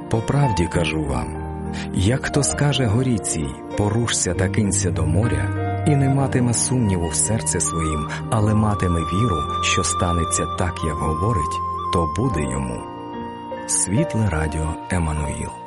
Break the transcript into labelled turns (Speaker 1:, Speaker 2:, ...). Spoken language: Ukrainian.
Speaker 1: По правді кажу вам, як хто скаже горі цій, порушся та кинься до моря, і не матиме сумніву в серці своїм, але матиме віру, що станеться так, як говорить, то буде йому. Світле радіо Еммануїл.